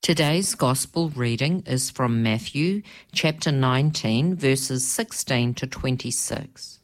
Today's Gospel reading is from Matthew chapter 19, verses 16 to 26.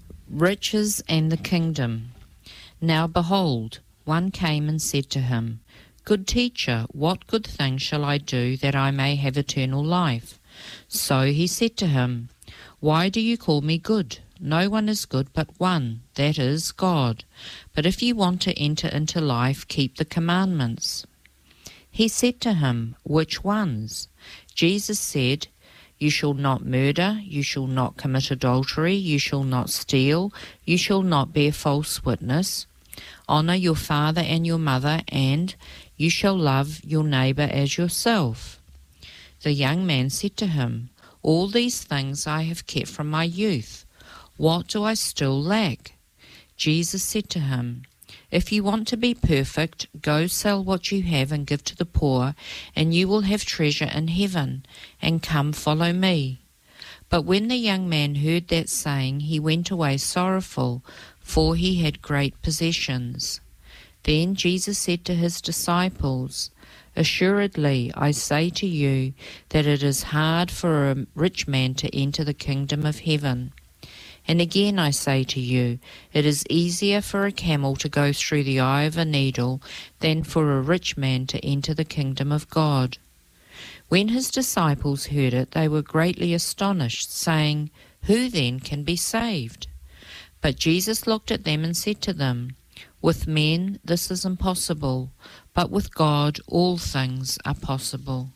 Riches and the Kingdom. Now behold, one came and said to him, Good teacher, what good thing shall I do that I may have eternal life? So he said to him, Why do you call me good? No one is good but one, that is, God. But if you want to enter into life, keep the commandments. He said to him, Which ones? Jesus said, You shall not murder, you shall not commit adultery, you shall not steal, you shall not bear false witness. Honour your father and your mother, and you shall love your neighbour as yourself. The young man said to him, All these things I have kept from my youth. What do I still lack? Jesus said to him, If you want to be perfect, go sell what you have and give to the poor, and you will have treasure in heaven, and come follow me. But when the young man heard that saying, he went away sorrowful, for he had great possessions. Then Jesus said to his disciples, Assuredly, I say to you that it is hard for a rich man to enter the kingdom of heaven. And again I say to you, it is easier for a camel to go through the eye of a needle than for a rich man to enter the kingdom of God. When his disciples heard it, they were greatly astonished, saying, Who then can be saved? But Jesus looked at them and said to them, With men this is impossible, but with God all things are possible.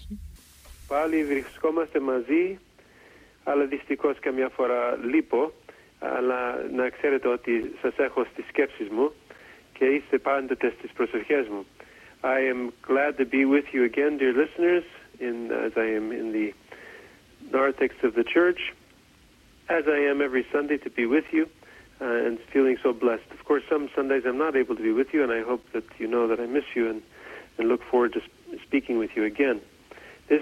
Πάλι βρισκόμαστε μαζί, αλλά δυστυχώς καμιά φορά λείπω, αλλά να ξέρετε ότι σας έχω στις σκέψεις μου και είστε πάντοτε στις προσευχές μου. I am glad to be with you again, dear listeners, as I am in the narthex of the church, as I am every Sunday to be with you, and feeling so blessed. Of course, some Sundays I'm not able to be with you, and I hope that you know that I miss you and look forward to speaking with you again. This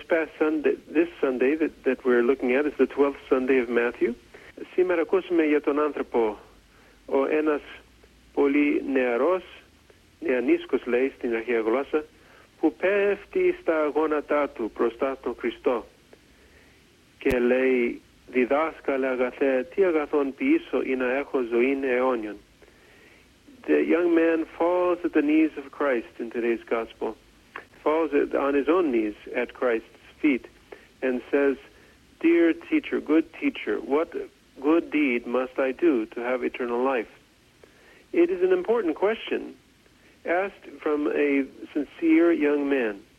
Sunday that we're looking at is the 12th Sunday of Matthew. Σήμερα ακούσαμε για τον άνθρωπο, ο ένας πολύ νεαρός, νεανίσκος λέει στην αρχαία γλώσσα, που πέφτει στα γόνατά του μπροστά τον Χριστό και λέει, διδάσκαλε αγαθέ, τι αγαθόν ποιήσω ή να έχω ζωήν αιώνιον. The young man falls at the knees of Christ in today's gospel, falls on his own knees at Christ's feet and says, Dear teacher, good teacher, what good deed must I do to have eternal life? It is an important question asked from a sincere young man.